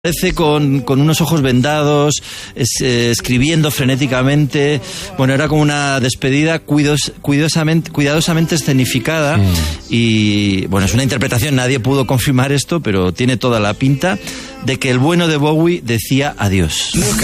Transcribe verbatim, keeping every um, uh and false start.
Aparece con, con unos ojos vendados, es, eh, escribiendo frenéticamente. Bueno, era como una despedida cuidos, cuidosamente, cuidadosamente escenificada. Mm. Y bueno, es una interpretación, nadie pudo confirmar esto, pero tiene toda la pinta de que el bueno de Bowie decía adiós.